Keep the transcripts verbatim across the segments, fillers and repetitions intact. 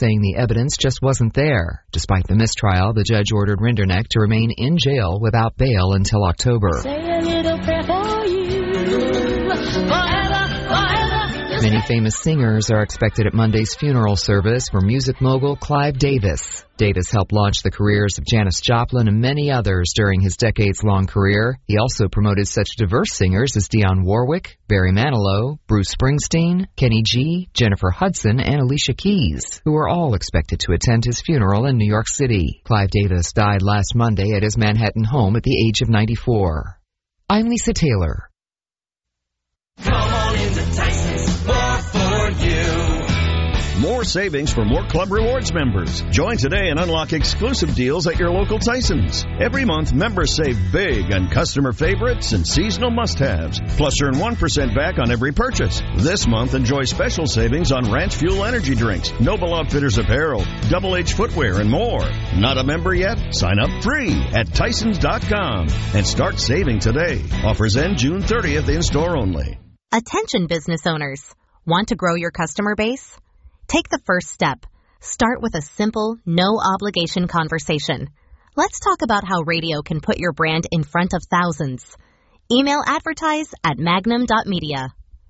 saying the evidence just wasn't there. Despite the mistrial, the judge ordered Rinderknecht to remain in jail without bail until October. Say a little prayer for you, forever, forever. Many famous singers are expected at Monday's funeral service for music mogul Clive Davis. Davis helped launch the careers of Janis Joplin and many others during his decades-long career. He also promoted such diverse singers as Dionne Warwick, Barry Manilow, Bruce Springsteen, Kenny G, Jennifer Hudson, and Alicia Keys, who are all expected to attend his funeral in New York City. Clive Davis died last Monday at his Manhattan home at the age of ninety-four. I'm Lisa Taylor. Come on into Tyson's, more for you. More savings for more Club Rewards members. Join today and unlock exclusive deals at your local Tyson's. Every month, members save big on customer favorites and seasonal must-haves. Plus, earn one percent back on every purchase. This month, enjoy special savings on Ranch Fuel energy drinks, Noble Outfitters apparel, Double H footwear, and more. Not a member yet? Sign up free at Tysons dot com and start saving today. Offers end June thirtieth in-store only. Attention business owners. Want to grow your customer base? Take the first step. Start with a simple, no-obligation conversation. Let's talk about how radio can put your brand in front of thousands. Email advertise at magnum dot media.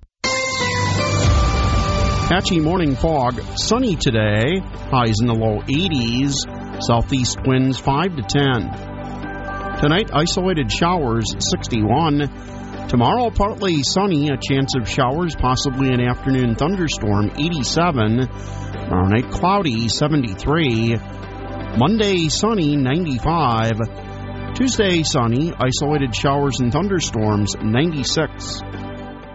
Patchy morning fog. Sunny today. Highs in the low eighties. Southeast winds five to ten. Tonight, isolated showers sixty-one. Tomorrow, partly sunny, a chance of showers, possibly an afternoon thunderstorm, eighty-seven. Tomorrow night, cloudy, seventy-three. Monday, sunny, ninety-five. Tuesday, sunny, isolated showers and thunderstorms, ninety-six.